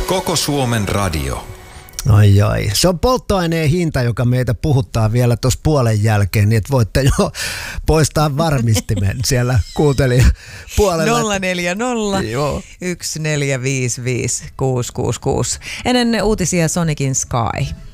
Koko Suomen radio. Ai. Se on polttoaineen hinta, joka meitä puhuttaa vielä tuossa puolen jälkeen, niin että voitte jo poistaa varmistimen siellä kuuntelijapuolella. 040 1455 666. Ennen uutisia Sonicin Sky.